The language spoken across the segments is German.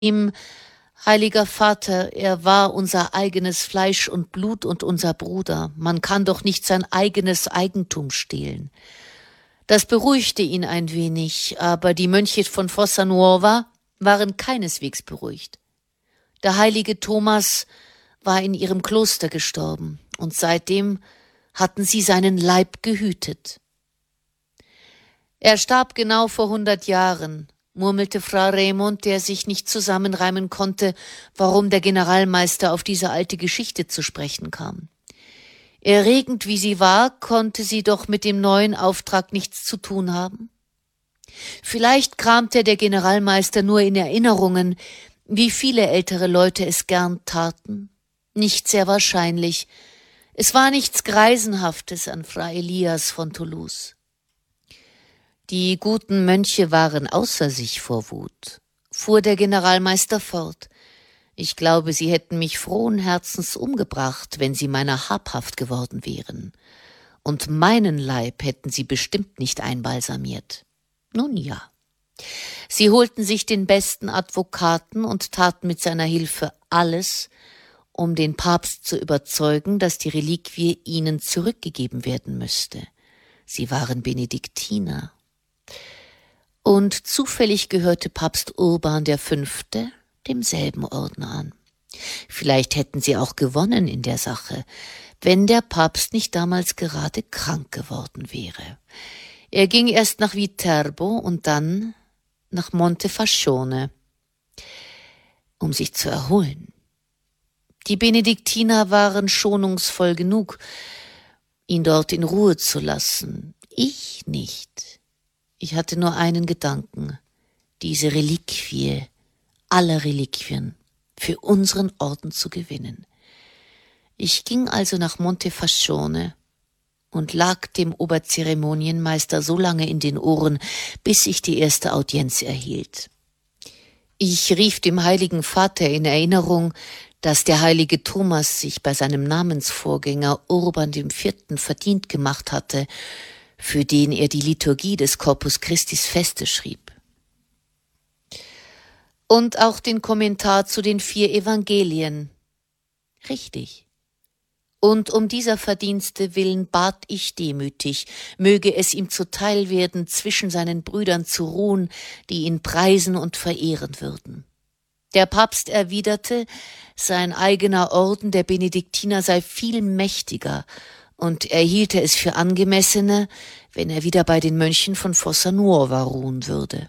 ihm, Heiliger Vater, er war unser eigenes Fleisch und Blut und unser Bruder. Man kann doch nicht sein eigenes Eigentum stehlen. Das beruhigte ihn ein wenig, aber die Mönche von Fossa Nuova waren keineswegs beruhigt. Der heilige Thomas war in ihrem Kloster gestorben, und seitdem hatten sie seinen Leib gehütet. Er starb genau vor 100 Jahren, murmelte Fra Raymond, der sich nicht zusammenreimen konnte, warum der Generalmeister auf diese alte Geschichte zu sprechen kam. Erregend wie sie war, konnte sie doch mit dem neuen Auftrag nichts zu tun haben. Vielleicht kramte der Generalmeister nur in Erinnerungen, wie viele ältere Leute es gern taten. Nicht sehr wahrscheinlich. Es war nichts Greisenhaftes an Fra Elias von Toulouse. Die guten Mönche waren außer sich vor Wut, fuhr der Generalmeister fort. Ich glaube, sie hätten mich frohen Herzens umgebracht, wenn sie meiner habhaft geworden wären. Und meinen Leib hätten sie bestimmt nicht einbalsamiert. Nun ja. Sie holten sich den besten Advokaten und taten mit seiner Hilfe alles, um den Papst zu überzeugen, dass die Reliquie ihnen zurückgegeben werden müsste. Sie waren Benediktiner. Und zufällig gehörte Papst Urban V. demselben Orden an. Vielleicht hätten sie auch gewonnen in der Sache, wenn der Papst nicht damals gerade krank geworden wäre. Er ging erst nach Viterbo und dann nach Montefascione, um sich zu erholen. Die Benediktiner waren schonungsvoll genug, ihn dort in Ruhe zu lassen. Ich nicht. Ich hatte nur einen Gedanken, diese Reliquie, aller Reliquien, für unseren Orden zu gewinnen. Ich ging also nach Montefascione und lag dem Oberzeremonienmeister so lange in den Ohren, bis ich die erste Audienz erhielt. Ich rief dem Heiligen Vater in Erinnerung, dass der heilige Thomas sich bei seinem Namensvorgänger Urban IV. Verdient gemacht hatte, für den er die Liturgie des Corpus Christi Feste schrieb. Und auch den Kommentar zu den 4 Evangelien. Richtig. Und um dieser Verdienste willen bat ich demütig, möge es ihm zuteil werden, zwischen seinen Brüdern zu ruhen, die ihn preisen und verehren würden. Der Papst erwiderte, sein eigener Orden der Benediktiner sei viel mächtiger, und er hielte es für angemessener, wenn er wieder bei den Mönchen von Fossa Nuova ruhen würde.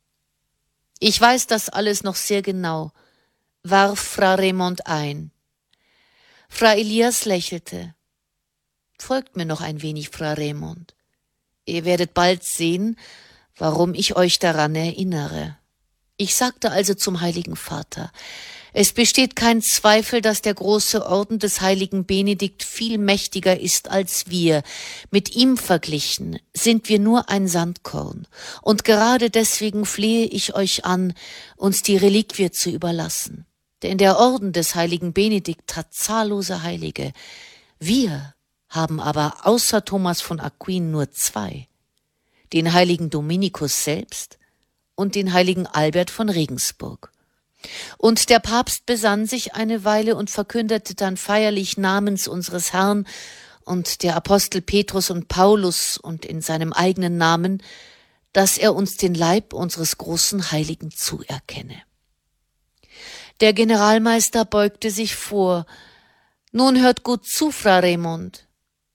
Ich weiß das alles noch sehr genau, warf Fra Raymond ein. Fra Elias lächelte. Folgt mir noch ein wenig, Fra Raymond. Ihr werdet bald sehen, warum ich euch daran erinnere. Ich sagte also zum Heiligen Vater, es besteht kein Zweifel, dass der große Orden des heiligen Benedikt viel mächtiger ist als wir. Mit ihm verglichen sind wir nur ein Sandkorn. Und gerade deswegen flehe ich euch an, uns die Reliquie zu überlassen. Denn der Orden des heiligen Benedikt hat zahllose Heilige. Wir haben aber außer Thomas von Aquin nur 2. Den heiligen Dominikus selbst und den heiligen Albert von Regensburg. Und der Papst besann sich eine Weile und verkündete dann feierlich namens unseres Herrn und der Apostel Petrus und Paulus und in seinem eigenen Namen, dass er uns den Leib unseres großen Heiligen zuerkenne. Der Generalmeister beugte sich vor. Nun hört gut zu, Fra Raymond.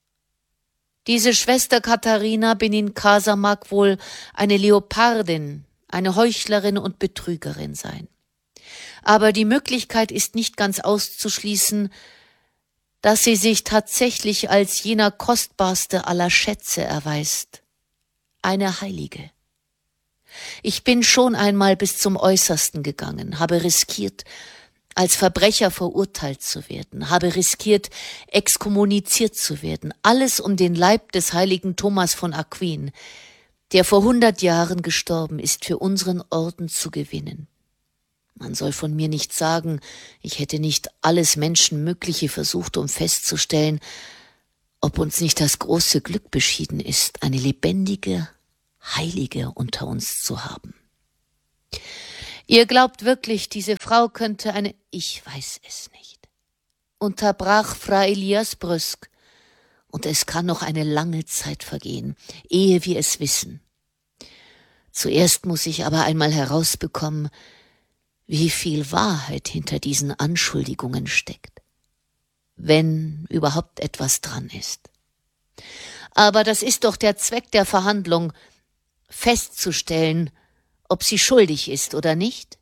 Diese Schwester Katharina Benincasa mag wohl eine Leopardin, eine Heuchlerin und Betrügerin sein. Aber die Möglichkeit ist nicht ganz auszuschließen, dass sie sich tatsächlich als jener kostbarste aller Schätze erweist. Eine Heilige. Ich bin schon einmal bis zum Äußersten gegangen, habe riskiert, als Verbrecher verurteilt zu werden, habe riskiert, exkommuniziert zu werden, alles um den Leib des heiligen Thomas von Aquin, der vor 100 Jahren gestorben ist, für unseren Orden zu gewinnen. Man soll von mir nicht sagen, ich hätte nicht alles Menschenmögliche versucht, um festzustellen, ob uns nicht das große Glück beschieden ist, eine lebendige Heilige unter uns zu haben. Ihr glaubt wirklich, diese Frau könnte eine... Ich weiß es nicht, unterbrach Fra Elias brüsk. Und es kann noch eine lange Zeit vergehen, ehe wir es wissen. Zuerst muss ich aber einmal herausbekommen, wie viel Wahrheit hinter diesen Anschuldigungen steckt. Wenn überhaupt etwas dran ist. Aber das ist doch der Zweck der Verhandlung, festzustellen, ob sie schuldig ist oder nicht.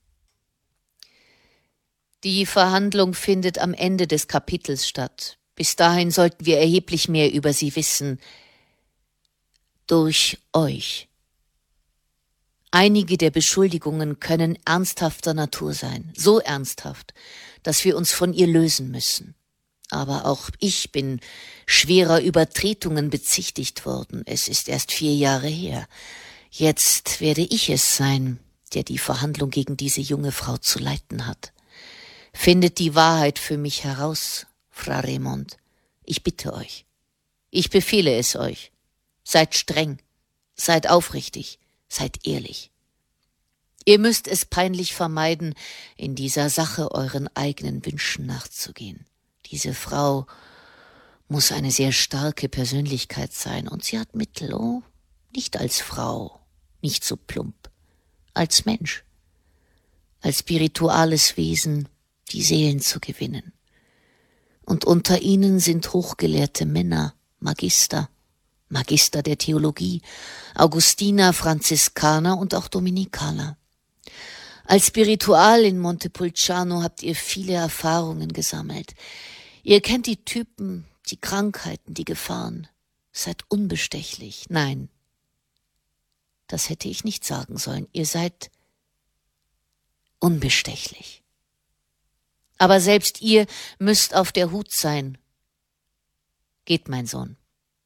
Die Verhandlung findet am Ende des Kapitels statt. Bis dahin sollten wir erheblich mehr über sie wissen. Durch euch. Einige der Beschuldigungen können ernsthafter Natur sein, so ernsthaft, dass wir uns von ihr lösen müssen. Aber auch ich bin schwerer Übertretungen bezichtigt worden. Es ist erst 4 Jahre her. Jetzt werde ich es sein, der die Verhandlung gegen diese junge Frau zu leiten hat. Findet die Wahrheit für mich heraus, Fra Raymond. Ich bitte euch. Ich befehle es euch. Seid streng, seid aufrichtig, seid ehrlich. Ihr müsst es peinlich vermeiden, in dieser Sache euren eigenen Wünschen nachzugehen. Diese Frau muss eine sehr starke Persönlichkeit sein, und sie hat Mittel, nicht als Frau, nicht so plump, als Mensch, als spirituales Wesen, die Seelen zu gewinnen. Und unter ihnen sind hochgelehrte Männer, Magister der Theologie, Augustiner, Franziskaner und auch Dominikaner. Als Spiritual in Montepulciano habt ihr viele Erfahrungen gesammelt. Ihr kennt die Typen, die Krankheiten, die Gefahren. Seid unbestechlich. Nein, das hätte ich nicht sagen sollen. Ihr seid unbestechlich. Aber selbst ihr müsst auf der Hut sein. Geht, mein Sohn.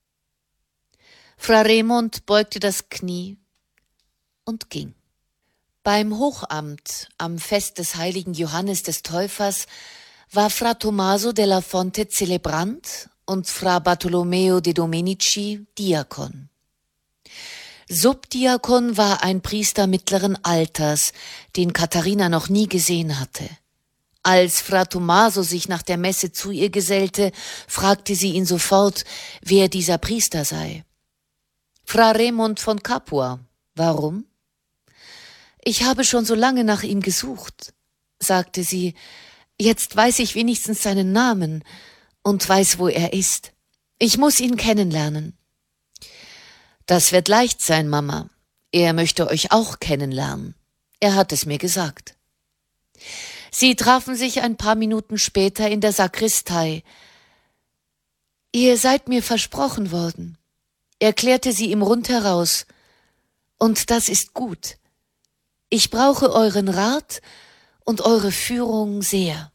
Fra Raymond beugte das Knie und ging. Beim Hochamt am Fest des heiligen Johannes des Täufers war Fra Tommaso della Fonte Zelebrant und Fra Bartolomeo de Domenici Diakon. Subdiakon war ein Priester mittleren Alters, den Katharina noch nie gesehen hatte. Als Fra Tommaso sich nach der Messe zu ihr gesellte, fragte sie ihn sofort, wer dieser Priester sei. Fra Raymond von Capua. Warum? Ich habe schon so lange nach ihm gesucht, sagte sie. Jetzt weiß ich wenigstens seinen Namen und weiß, wo er ist. Ich muss ihn kennenlernen. Das wird leicht sein, Mama. Er möchte euch auch kennenlernen. Er hat es mir gesagt. Sie trafen sich ein paar Minuten später in der Sakristei. Ihr seid mir versprochen worden, erklärte sie ihm rundheraus. Und das ist gut. Ich brauche euren Rat und eure Führung sehr.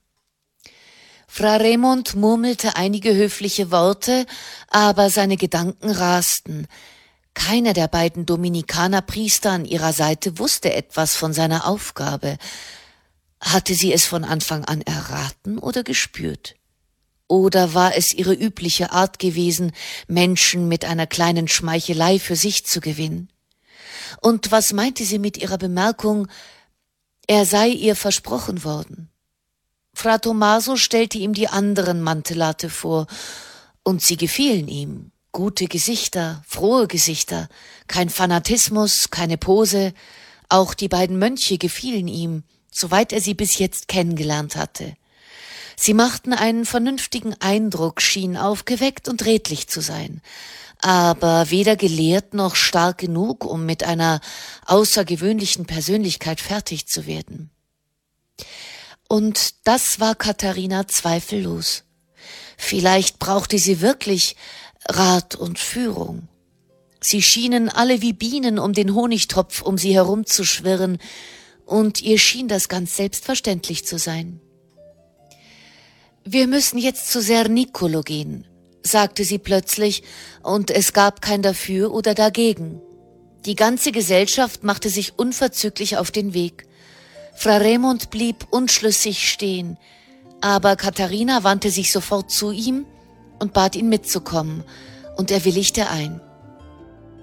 Fra Raymond murmelte einige höfliche Worte, aber seine Gedanken rasten. Keiner der beiden Dominikanerpriester an ihrer Seite wusste etwas von seiner Aufgabe. Hatte sie es von Anfang an erraten oder gespürt? Oder war es ihre übliche Art gewesen, Menschen mit einer kleinen Schmeichelei für sich zu gewinnen? Und was meinte sie mit ihrer Bemerkung, er sei ihr versprochen worden? Fra Tommaso stellte ihm die anderen Mantellate vor, und sie gefielen ihm. Gute Gesichter, frohe Gesichter, kein Fanatismus, keine Pose. Auch die beiden Mönche gefielen ihm, soweit er sie bis jetzt kennengelernt hatte. Sie machten einen vernünftigen Eindruck, schienen aufgeweckt und redlich zu sein, aber weder gelehrt noch stark genug, um mit einer außergewöhnlichen Persönlichkeit fertig zu werden. Und das war Katharina zweifellos. Vielleicht brauchte sie wirklich Rat und Führung. Sie schienen alle wie Bienen um den Honigtopf um sie herumzuschwirren, und ihr schien das ganz selbstverständlich zu sein. »Wir müssen jetzt zu Ser Nicolo gehen«, sagte sie plötzlich, und es gab kein Dafür oder Dagegen. Die ganze Gesellschaft machte sich unverzüglich auf den Weg. Fra Raymond blieb unschlüssig stehen, aber Katharina wandte sich sofort zu ihm und bat ihn mitzukommen, und er willigte ein.